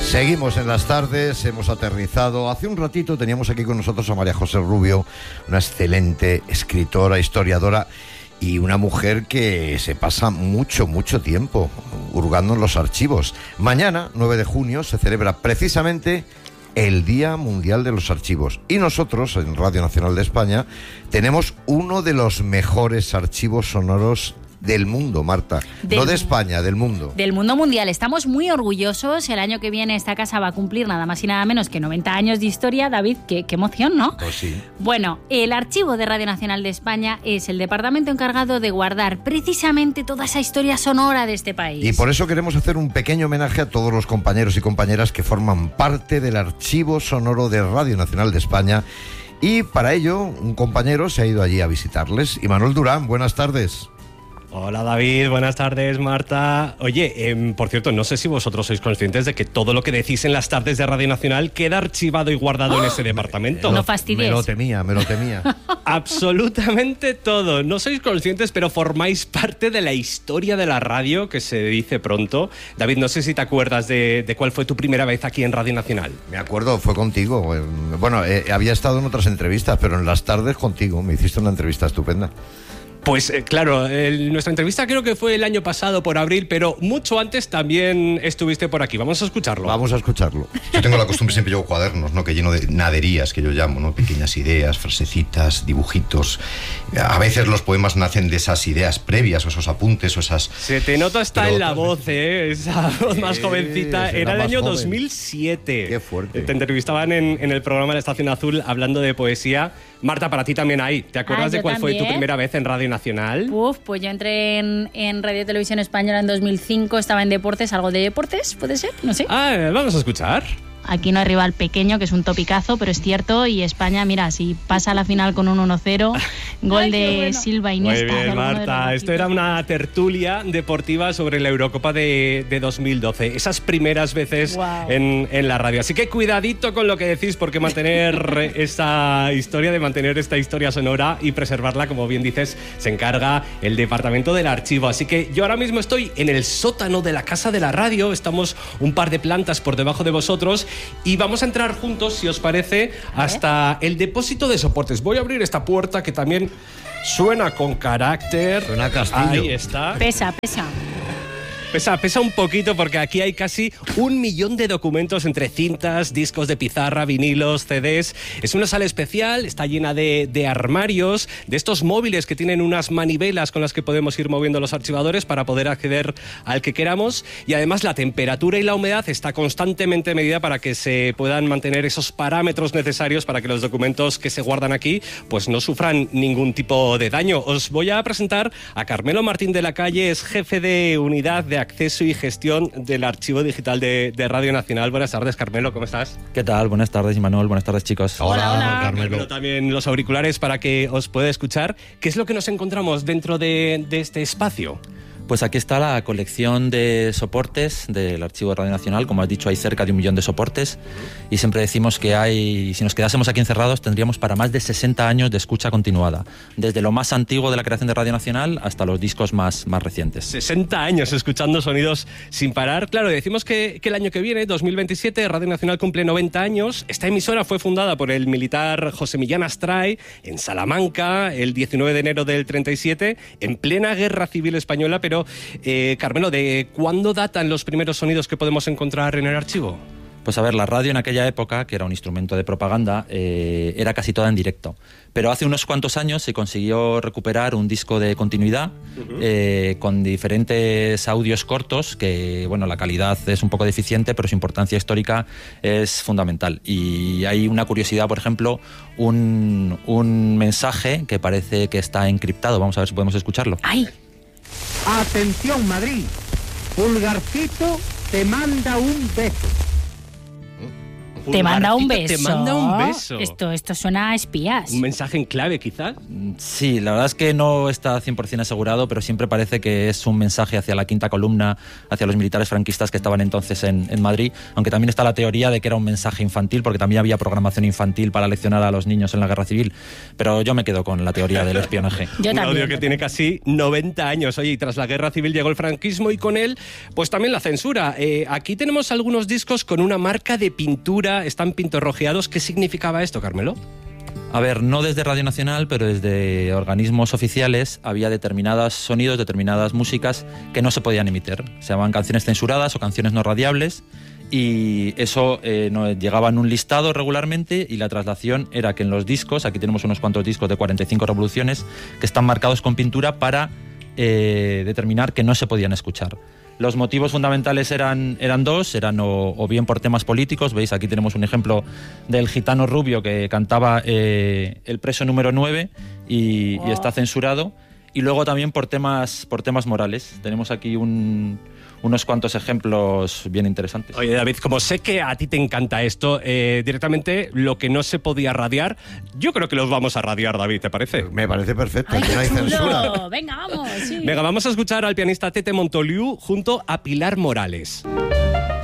Seguimos en las tardes, hemos aterrizado. Hace un ratito teníamos aquí con nosotros a María José Rubio, una excelente escritora, historiadora y una mujer que se pasa mucho tiempo hurgando en los archivos. Mañana, 9 de junio, se celebra precisamente el Día Mundial de los Archivos. Y nosotros, en Radio Nacional de España, tenemos uno de los mejores archivos sonoros del mundo, Marta. No de España, del mundo. Del mundo mundial. Estamos muy orgullosos. El año que viene esta casa va a cumplir nada más y nada menos que 90 años de historia. David, qué emoción, ¿no? Pues sí. Bueno, el archivo de Radio Nacional de España es el departamento encargado de guardar precisamente toda esa historia sonora de este país. Y por eso queremos hacer un pequeño homenaje a todos los compañeros y compañeras que forman parte del archivo sonoro de Radio Nacional de España. Y para ello, un compañero se ha ido allí a visitarles. Imanol Durán, buenas tardes. Hola David, buenas tardes Marta. Oye, por cierto, no sé si vosotros sois conscientes de que todo lo que decís en las tardes de Radio Nacional queda archivado y guardado en ese departamento. No fastidies. Me lo temía. Absolutamente todo. No sois conscientes, pero formáis parte de la historia de la radio, que se dice pronto. David, no sé si te acuerdas de cuál fue tu primera vez aquí en Radio Nacional. Me acuerdo, fue contigo. Bueno, había estado en otras entrevistas, pero en las tardes contigo. Me hiciste una entrevista estupenda. Pues claro, nuestra entrevista creo que fue el año pasado por abril, pero mucho antes también estuviste por aquí. Vamos a escucharlo. Vamos a escucharlo. Yo tengo la costumbre, siempre llevo cuadernos, ¿no? Que lleno de naderías, que yo llamo, ¿no? Pequeñas ideas, frasecitas, dibujitos. A veces los poemas nacen de esas ideas previas, o esos apuntes, o esas... Se te nota hasta en la voz, esa voz más jovencita. Era el año 2007. Qué fuerte. Te entrevistaban en el programa La Estación Azul hablando de poesía. Marta, para ti también hay. ¿Te acuerdas de cuál fue tu primera vez en Radio Nacional? Pues yo entré en Radio Televisión Española en 2005, estaba en deportes, algo de deportes, ¿puede ser? No sé. Vamos a escuchar. Aquí no hay rival pequeño, que es un topicazo, pero es cierto, y España, mira, si pasa a la final con un 1-0, gol de Silva Iniesta. Muy bien, Marta. Esto era una tertulia deportiva sobre la Eurocopa de 2012. Esas primeras veces en la radio. Así que cuidadito con lo que decís, porque mantener esta historia sonora y preservarla, como bien dices, se encarga el departamento del archivo. Así que yo ahora mismo estoy en el sótano de la Casa de la Radio. Estamos un par de plantas por debajo de vosotros. Y vamos a entrar juntos, si os parece, hasta el depósito de soportes. Voy a abrir esta puerta que también suena con carácter. Suena a castillo. Ahí está. Pesa. Pesa un poquito porque aquí hay casi 1 millón de documentos entre cintas, discos de pizarra, vinilos, CDs. Es una sala especial, está llena de armarios, de estos móviles que tienen unas manivelas con las que podemos ir moviendo los archivadores para poder acceder al que queramos. Y además la temperatura y la humedad está constantemente medida para que se puedan mantener esos parámetros necesarios para que los documentos que se guardan aquí pues no sufran ningún tipo de daño. Os voy a presentar a Carmelo Martín de la Calle, es jefe de unidad de acceso y gestión del archivo digital de Radio Nacional. Buenas tardes, Carmelo, ¿cómo estás? ¿Qué tal? Buenas tardes, Imanol. Buenas tardes, chicos. Hola. Carmelo, también los auriculares para que os pueda escuchar. ¿Qué es lo que nos encontramos dentro de este espacio? Pues aquí está la colección de soportes del Archivo de Radio Nacional. Como has dicho, hay cerca de 1 millón de soportes y siempre decimos que si nos quedásemos aquí encerrados tendríamos para más de 60 años de escucha continuada, desde lo más antiguo de la creación de Radio Nacional hasta los discos más recientes. 60 años escuchando sonidos sin parar. Claro, decimos que el año que viene, 2027, Radio Nacional cumple 90 años. Esta emisora fue fundada por el militar José Millán Astray en Salamanca el 19 de enero del 37, en plena Guerra Civil Española, pero Carmelo, ¿de cuándo datan los primeros sonidos que podemos encontrar en el archivo? Pues a ver, la radio en aquella época, que era un instrumento de propaganda, era casi toda en directo. Pero hace unos cuantos años se consiguió recuperar un disco de continuidad con diferentes audios cortos, que bueno, la calidad es un poco deficiente, pero su importancia histórica es fundamental. Y hay una curiosidad, por ejemplo, un mensaje que parece que está encriptado. Vamos a ver si podemos escucharlo. ¡Ay! Atención, Madrid. Pulgarcito te manda un beso. Te manda un Pulgarcito beso. te manda un beso. Esto suena a espías. Un mensaje en clave, quizás. Sí, la verdad es que no está 100% asegurado, pero siempre parece que es un mensaje hacia la quinta columna, hacia los militares franquistas que estaban entonces en Madrid, aunque también está la teoría de que era un mensaje infantil, porque también había programación infantil para leccionar a los niños en la guerra civil, pero yo me quedo con la teoría del espionaje. Yo Un también. audio que tiene casi 90 años. Oye, y tras la guerra civil llegó el franquismo y con él, pues también la censura. Aquí tenemos algunos discos con una marca de pintura, están pintorrojeados. ¿Qué significaba esto, Carmelo? A ver, no desde Radio Nacional, pero desde organismos oficiales había determinados sonidos, determinadas músicas que no se podían emitir. Se llamaban canciones censuradas o canciones no radiables, y eso llegaba en un listado regularmente, y la traslación era que en los discos, aquí tenemos unos cuantos discos de 45 revoluciones, que están marcados con pintura para determinar que no se podían escuchar. Los motivos fundamentales eran dos, o bien por temas políticos. Veis, aquí tenemos un ejemplo del gitano rubio que cantaba El preso número 9 y está censurado. Y luego también por temas morales. Tenemos aquí unos cuantos ejemplos bien interesantes. Oye, David, como sé que a ti te encanta esto, directamente lo que no se podía radiar, yo creo que los vamos a radiar, David, ¿te parece? Me parece perfecto, ¡Ay, aquí no hay qué chulo! censura. Venga, vamos. Sí. Venga, vamos a escuchar al pianista Tete Montoliu junto a Pilar Morales.